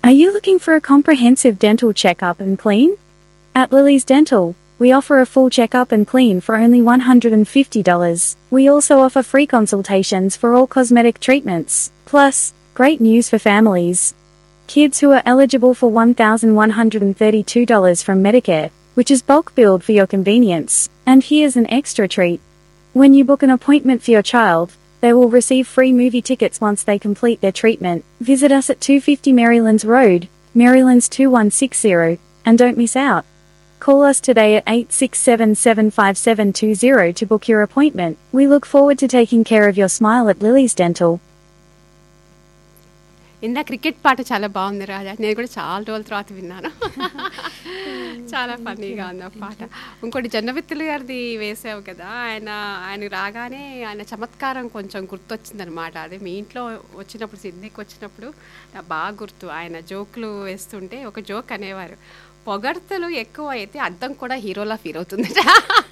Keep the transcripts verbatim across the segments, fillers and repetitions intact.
Are you looking for a comprehensive dental checkup and clean? At Lily's Dental, we offer a full checkup and clean for only one hundred fifty dollars. We also offer free consultations for all cosmetic treatments. Plus, great news for families. Kids who are eligible for one thousand one hundred thirty-two dollars from Medicare, which is bulk billed for your convenience. And here's an extra treat. When you book an appointment for your child, they will receive free movie tickets once they complete their treatment. Visit us at two fifty Marylands Road, Marylands two one six zero, and don't miss out. Call us today at eight six seven, seven five seven two zero to book your appointment. We look forward to taking care of your smile at Lily's Dental. ఇందా cricket పాట చాలా బాగుంది రాజా, నేను కూడా చాలా రోజుల తర్వాత విన్నాను. చాలా ఫన్నీగా ఉంది ఆ పాట. ఇంకోటి జొన్నవిత్తులు గారిది వేసావు కదా, ఆయన ఆయన రాగానే ఆయన చమత్కారం కొంచెం గుర్తొచ్చిందనమాట. అదే మీ ఇంట్లో వచ్చినప్పుడు, సిడ్నీకి వచ్చినప్పుడు నాకు బాగా గుర్తు. ఆయన జోకులు వేస్తుంటే ఒక జోక్ అనేవారు, పొగడ్తలు ఎక్కువ అయితే అద్దం కూడా హీరోలా ఫీల్ అవుతుందట.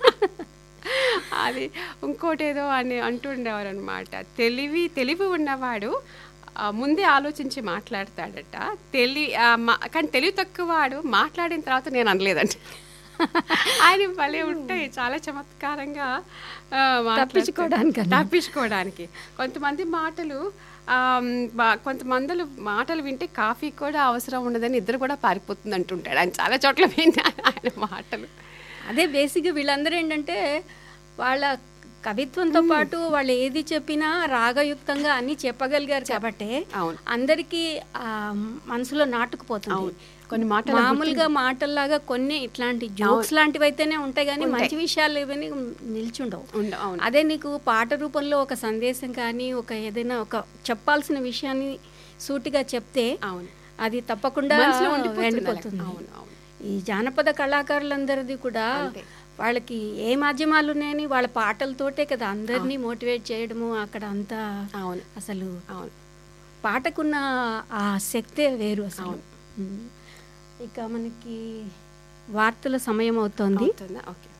అది ఇంకోటి ఏదో అని అంటుండేవారు అనమాట. తెలివి తెలివి ఉన్నవాడు ముందే ఆలోచించి మాట్లాడతాడట, తెలి కానీ తెలివి తక్కువ వాడు మాట్లాడిన తర్వాత నేను అనలేదంట. ఆయన భలే ఉంటాయి, చాలా చమత్కారంగా తప్పించుకోవడానికి తప్పించుకోవడానికి కొంతమంది మాటలు కొంతమంది మాటలు వింటే కాఫీ కూడా అవసరం ఉండదని ఇద్దరు కూడా పారిపోతుంది అంటుంటాడు. ఆయన చాలా చోట్ల విన్నాను ఆయన మాటలు. అదే బేసిక్గా వీళ్ళందరూ ఏంటంటే వాళ్ళ కవిత్వంతో పాటు వాళ్ళు ఏది చెప్పినా రాగయుక్తంగా అన్ని చెప్పగలిగారు కాబట్టి అందరికీ మనసులో నాటుకుపోతుంది. కొన్ని మాటలు మామూలుగా మాటల్లాగా కొన్ని ఇట్లాంటి జోక్స్ లాంటివి అయితేనే ఉంటాయి కానీ మంచి విషయాలు ఏవని నిల్చుండవు. అదే నీకు పాట రూపంలో ఒక సందేశం కానీ ఒక ఏదైనా ఒక చెప్పాల్సిన విషయాన్ని సూటిగా చెప్తే అది తప్పకుండా వెళ్ళిపోతుంది. ఈ జానపద కళాకారులందరిది కూడా వాళ్ళకి ఏ మాధ్యమాలు ఉన్నాయని వాళ్ళ పాటలతోటే కదా అందరినీ మోటివేట్ చేయడము. అక్కడ అంతా అసలు పాటకున్న ఆ శక్తే వేరు అసలు. ఇక మనకి వార్తల సమయం అవుతోంది. ఓకే.